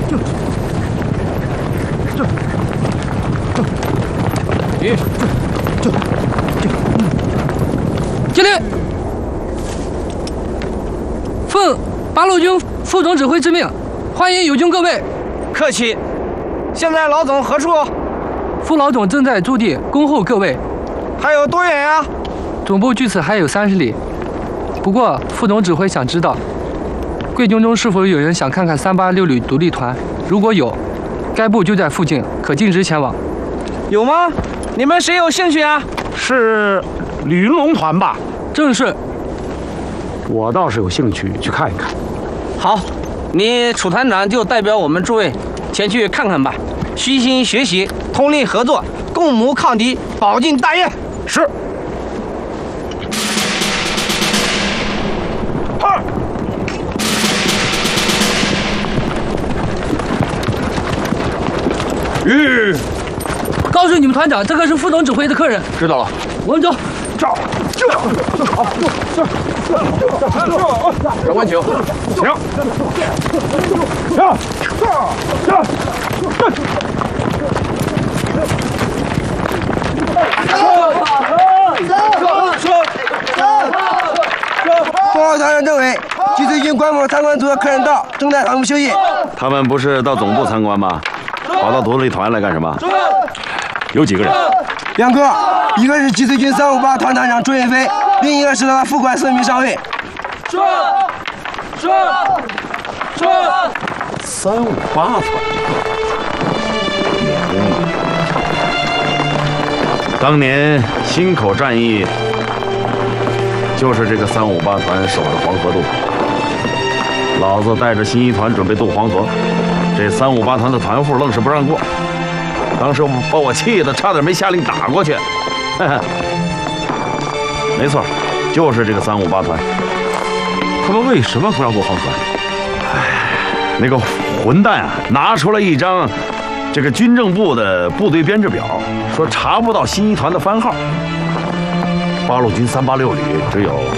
敬礼！奉八路军副总指挥之命，欢迎友军各位。 客气。现在老总何处？ 副老总正在驻地恭候各位。 还有多远呀？ 总部距此还有30里。不过副总指挥想知道，贵军中是否有人想看看386旅独立团？如果有，该部就在附近，可径直前往。 有吗？你们谁有兴趣啊？ 是吕云龙团吧？ 正是。 我倒是有兴趣去看一看。 好，你楚团长就代表我们诸位前去看看吧，虚心学习，通力合作，共谋抗敌，保境大业。 是。 告诉你们团长，这个是副总指挥的客人。 知道了。 我们走。 长官请。请。 报告团长政委，据最近官方参观组的客人到，正在堂屋休息。 他们不是到总部参观吗？跑到独立团来干什么？有几个人 2个，一个是集萃军358团团长朱云飞，另一个是他副官孙明上尉。 358团。当年忻口战役，就是这个358团守着黄河渡。老子带着新一团准备渡黄河，这358团的团副愣是不让过，当时把我气得差点没下令打过去。没错，就是这个358团。他们为什么不让过黄河？那个混蛋啊，拿出了一张这个军政部的部队编制表，说查不到新一团的番号。八路军386旅只有